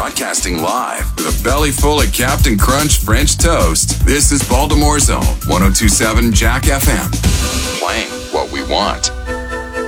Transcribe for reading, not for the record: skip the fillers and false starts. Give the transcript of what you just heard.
Broadcasting live with a belly full of Captain Crunch French toast. This is Baltimore Zone, 102.7 Jack FM. Playing what we want.